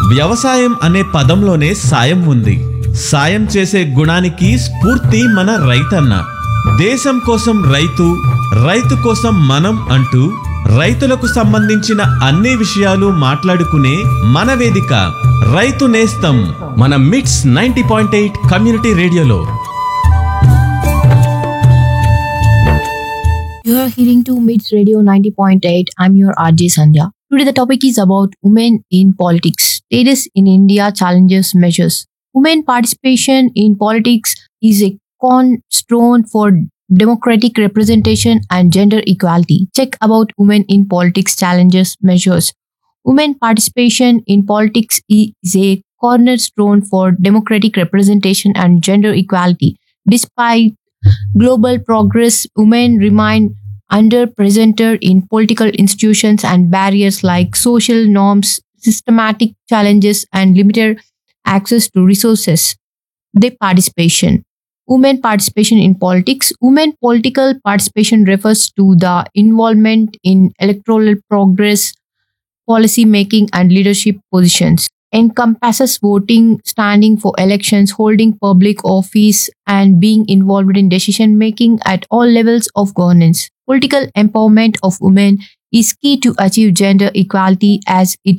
వ్యవసాయం అనే పదంలోనే సాయం ఉంది. సాయం చేసే గుణానికి స్ఫూర్తి మన రైతన్న. దేశం కోసం రైతు, రైతు కోసం మనం అంటూ రైతులకు సంబంధించిన అన్ని విషయాలు మాట్లాడుకునే మన వేదిక రైతు నేస్తం మన మిట్స్ 90.8 కమ్యూనిటీ రేడియోలో. You are hearing to MITS Radio 90.8. I'm your RJ Sandhya. Today the topic is about women in politics. Status in India, challenges, measures. Women participation in politics is a cornerstone for democratic representation and gender equality. Check about women in politics, challenges, measures. Women participation in politics is a cornerstone for democratic representation and gender equality. Despite global progress, women remain underrepresented in political institutions, and barriers like social norms, systematic challenges, and limited access to resources. Their participation. Women participation in politics. Women political participation refers to the involvement in electoral progress, policy making, and leadership positions. Encompasses voting, standing for elections, holding public office, and being involved in decision making at all levels of governance. Political empowerment of women is key to achieve gender equality as it